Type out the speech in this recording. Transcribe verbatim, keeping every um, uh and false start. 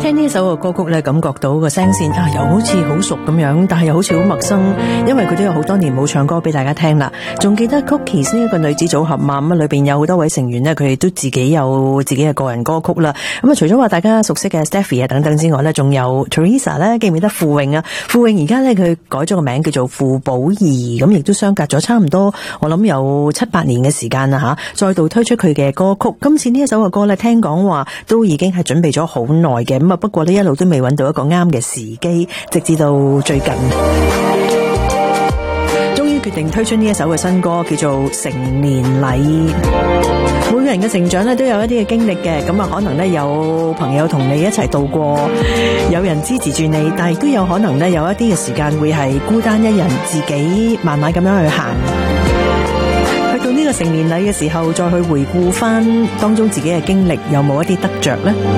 聽呢首嘅歌曲咧，感覺到個聲線啊，又好似好熟咁樣，但係又好似好陌生，因為佢都有好多年冇唱歌俾大家聽啦。仲記得 Cookies 呢一個女子組合嘛？咁啊，裏邊有好多位成員呢，佢哋都自己有自己嘅個人歌曲啦。咁啊，除咗話大家熟悉嘅 Stephy 啊等等之外呢，仲有 Teresa 咧，記唔記得傅穎啊？傅穎而家呢，佢改咗個名叫做傅寶儀，咁亦都相隔咗差唔多，我諗有七八年嘅時間啦吓，再度推出佢嘅歌曲。今次呢一首嘅歌呢，聽講話都已經係準備咗好耐嘅，咁啊，不過呢一路都未揾到一個啱嘅時機，直至到最近終於決定推出呢一首嘅新歌，叫做《成年禮》。每個人嘅成長咧都有一啲嘅經歷嘅，咁啊可能咧有朋友同你一齊度過，有人支持住你，但係都有可能咧有一啲嘅時間會係孤單一人，自己慢慢咁樣去行。去到呢個成年禮嘅時候，再去回顧翻當中自己嘅經歷，有冇一啲得着呢？